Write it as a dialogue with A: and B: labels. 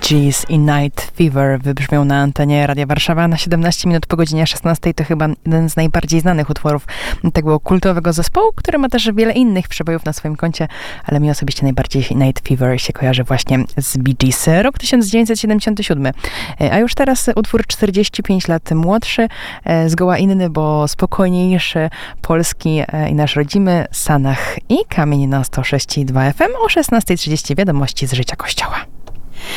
A: Gees i Night Fever wybrzmią na antenie Radia Warszawa na 17 minut po godzinie 16. To chyba jeden z najbardziej znanych utworów tego kultowego zespołu, który ma też wiele innych przebojów na swoim koncie, ale mi osobiście najbardziej Night Fever się kojarzy właśnie z Bee Gees. Rok 1977. A już teraz utwór 45 lat młodszy, zgoła inny, bo spokojniejszy, polski i nasz rodzimy Sanach i Kamień na 106,2 FM o 16:30 wiadomości z życia Kościoła.